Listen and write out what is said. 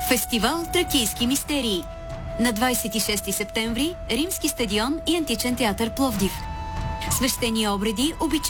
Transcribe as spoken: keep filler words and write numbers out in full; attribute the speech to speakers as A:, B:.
A: Фестивал Тракийски мистерии. На двадесет и шести септември Римски стадион и Античен театър Пловдив. Свещени обреди, обича